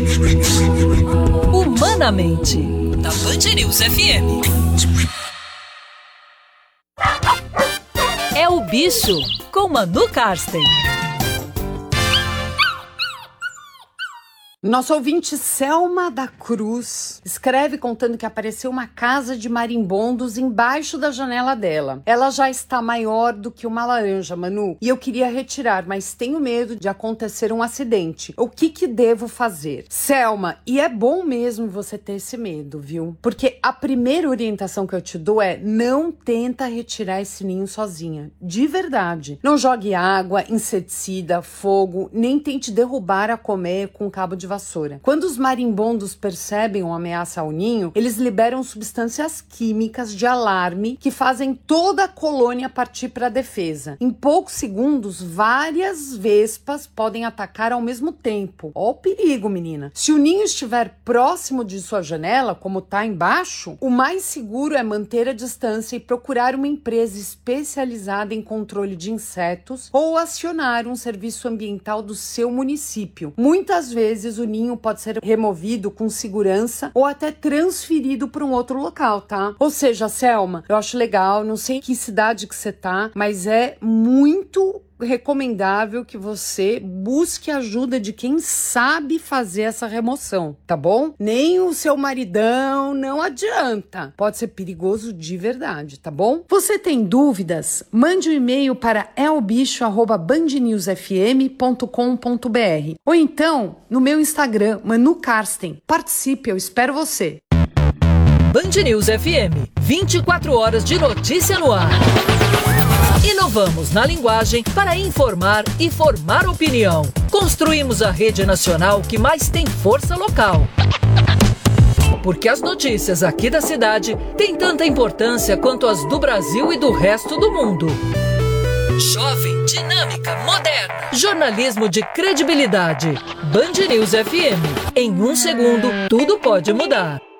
Humanamente, na Band News FM. É o Bicho, com Manu Karsten. Nosso ouvinte Selma da Cruz escreve contando que apareceu uma casa de marimbondos embaixo da janela dela. Ela já está maior do que uma laranja, Manu, e eu queria retirar, mas tenho medo de acontecer um acidente. O que devo fazer? Selma, e é bom mesmo você ter esse medo, viu? Porque a primeira orientação que eu te dou é: não tenta retirar esse ninho sozinha. De verdade. Não jogue água, inseticida, fogo, nem tente derrubar a colmeia com cabo de vassoura. Quando os marimbondos percebem uma ameaça ao ninho, eles liberam substâncias químicas de alarme que fazem toda a colônia partir para a defesa. Em poucos segundos, várias vespas podem atacar ao mesmo tempo. Ó o perigo, menina. Se o ninho estiver próximo de sua janela, como tá embaixo, o mais seguro é manter a distância e procurar uma empresa especializada em controle de insetos ou acionar um serviço ambiental do seu município. Muitas vezes o ninho pode ser removido com segurança ou até transferido para um outro local, tá? Ou seja, Selma, eu acho legal, não sei em que cidade que você tá, mas é muito recomendável que você busque ajuda de quem sabe fazer essa remoção, tá bom? Nem o seu maridão, não adianta. Pode ser perigoso de verdade, tá bom? Você tem dúvidas? Mande um e-mail para elbicho@bandnewsfm.com.br ou então no meu Instagram, Manu Karsten. Participe, eu espero você. Band News FM, 24 horas de notícia no ar. Inovamos na linguagem para informar e formar opinião. Construímos a rede nacional que mais tem força local. Porque as notícias aqui da cidade têm tanta importância quanto as do Brasil e do resto do mundo. Jovem, dinâmica, moderna. Jornalismo de credibilidade. Band News FM. Em um segundo, tudo pode mudar.